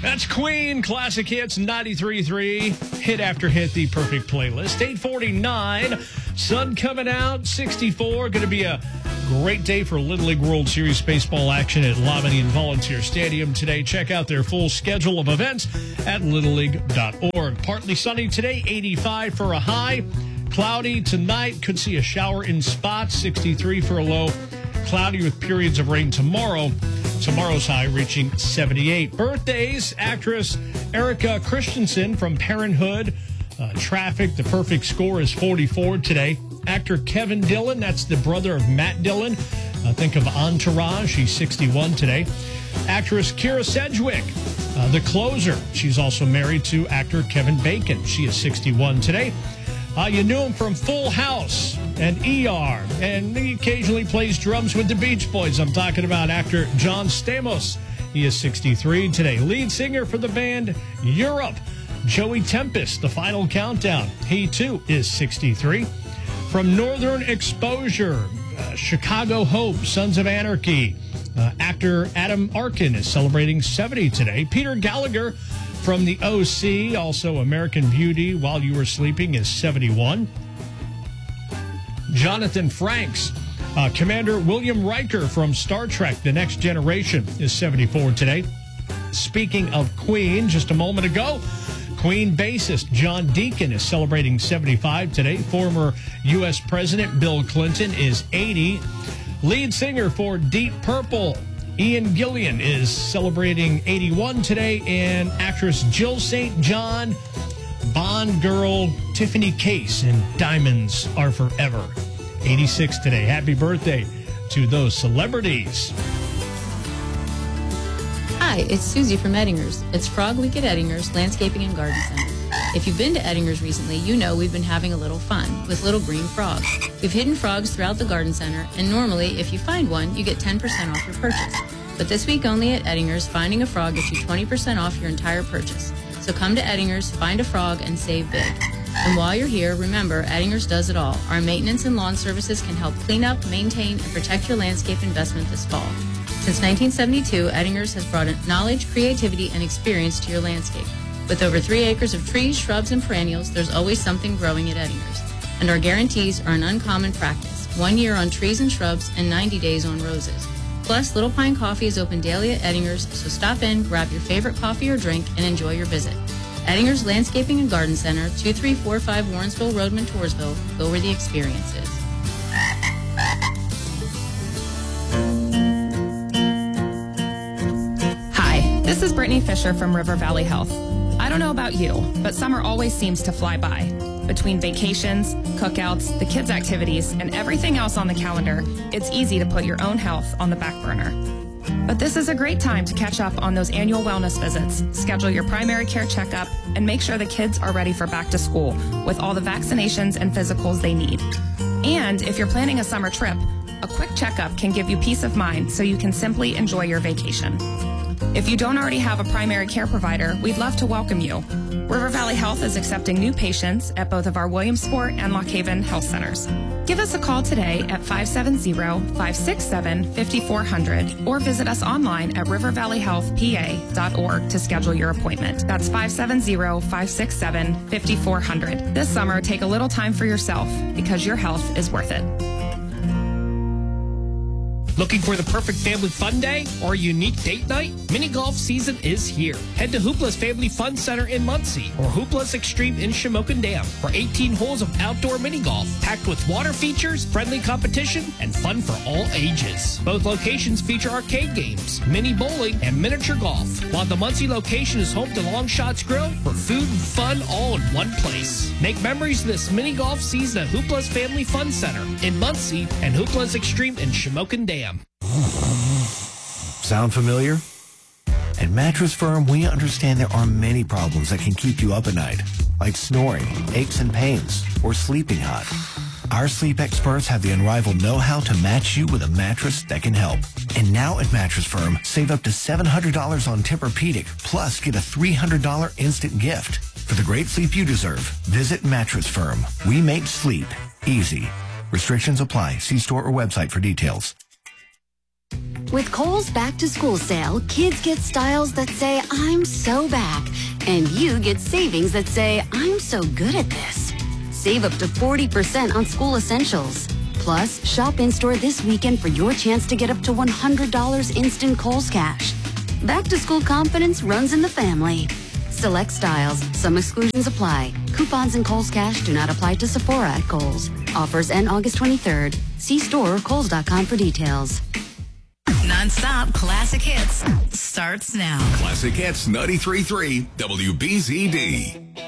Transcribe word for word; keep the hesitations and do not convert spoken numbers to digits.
That's Queen, Classic Hits, ninety-three point three, hit after hit, the perfect playlist. eight forty-nine, sun coming out, sixty-four. Going to be a great day for Little League World Series baseball action at Lamini and Volunteer Stadium today. Check out their full schedule of events at little league dot org. Partly sunny today, eighty-five for a high. Cloudy tonight, could see a shower in spots, sixty-three for a low. Cloudy with periods of rain tomorrow. Tomorrow's high reaching seventy-eight. Birthdays, actress Erica Christensen from Parenthood. Uh, Traffic, the perfect score is forty-four today. Actor Kevin Dillon, that's the brother of Matt Dillon. Uh, think of Entourage, he's sixty-one today. Actress Kira Sedgwick, uh, the closer. She's also married to actor Kevin Bacon. She is sixty-one today. Uh, you knew him from Full House and E R, and he occasionally plays drums with the Beach Boys. I'm talking about actor John Stamos. He is sixty-three today. Lead singer for the band Europe, Joey Tempest, The Final Countdown. He, too, is sixty-three. From Northern Exposure, uh, Chicago Hope, Sons of Anarchy, uh, actor Adam Arkin is celebrating seventy today. Peter Gallagher from the O C, also American Beauty, While You Were Sleeping, is seventy-one. Jonathan Frakes, uh, Commander William Riker from Star Trek, The Next Generation, is seventy-four today. Speaking of Queen, just a moment ago, Queen bassist John Deacon is celebrating seventy-five today. Former U S President Bill Clinton is eighty. Lead singer for Deep Purple, Ian Gillian, is celebrating eighty-one today, and actress Jill Saint John, Bond girl Tiffany Case, and Diamonds Are Forever, eighty-six today. Happy birthday to those celebrities. Hi, it's Susie from Ettingers. It's Frog Week at Ettingers Landscaping and Garden Center. If you've been to Ettingers recently, you know we've been having a little fun with little green frogs. We've hidden frogs throughout the garden center, and normally, if you find one, you get ten percent off your purchase. But this week only at Ettingers, finding a frog gets you twenty percent off your entire purchase. So come to Ettingers, find a frog, and save big. And while you're here, remember, Ettingers does it all. Our maintenance and lawn services can help clean up, maintain, and protect your landscape investment this fall. Since nineteen seventy-two, Ettingers has brought knowledge, creativity, and experience to your landscape. With over three acres of trees, shrubs, and perennials, there's always something growing at Ettingers. And our guarantees are an uncommon practice. One year on trees and shrubs and ninety days on roses. Plus, Little Pine Coffee is open daily at Ettingers, so stop in, grab your favorite coffee or drink, and enjoy your visit. Ettingers Landscaping and Garden Center, two three four five Warrensville Road, Montoursville. Go where the experience is. Hi, this is Brittany Fisher from River Valley Health. I don't know about you, but summer always seems to fly by. Between vacations, cookouts, the kids' activities, and everything else on the calendar, it's easy to put your own health on the back burner. But this is a great time to catch up on those annual wellness visits, schedule your primary care checkup, and make sure the kids are ready for back to school with all the vaccinations and physicals they need. And if you're planning a summer trip, a quick checkup can give you peace of mind so you can simply enjoy your vacation. If you don't already have a primary care provider, we'd love to welcome you. River Valley Health is accepting new patients at both of our Williamsport and Lock Haven health centers. Give us a call today at five seven zero, five six seven, five four zero zero or visit us online at river valley health p a dot org to schedule your appointment. That's five seven zero, five six seven, five four zero zero. This summer, take a little time for yourself because your health is worth it. Looking for the perfect family fun day or a unique date night? Mini golf season is here. Head to Hoopla's Family Fun Center in Muncie or Hoopla's Extreme in Shamokin Dam for eighteen holes of outdoor mini golf packed with water features, friendly competition, and fun for all ages. Both locations feature arcade games, mini bowling, and miniature golf, while the Muncie location is home to Long Shots Grill for food and fun all in one place. Make memories this mini golf season at Hoopla's Family Fun Center in Muncie and Hoopla's Extreme in Shamokin Dam. Sound familiar? At Mattress Firm, we understand there are many problems that can keep you up at night, like snoring, aches and pains, or sleeping hot. Our sleep experts have the unrivaled know-how to match you with a mattress that can help. And now at Mattress Firm, save up to seven hundred dollars on Tempur-Pedic, plus get a three hundred dollars instant gift. For the great sleep you deserve, visit Mattress Firm. We make sleep easy. Restrictions apply. See store or website for details. With Kohl's Back to School sale, kids get styles that say, I'm so back. And you get savings that say, I'm so good at this. Save up to forty percent on school essentials. Plus, shop in-store this weekend for your chance to get up to one hundred dollars instant Kohl's cash. Back to school confidence runs in the family. Select styles. Some exclusions apply. Coupons and Kohl's cash do not apply to Sephora at Kohl's. Offers end August twenty-third. See store or kohls dot com for details. Non-stop classic hits starts now. Classic Hits ninety-three point three W B Z D.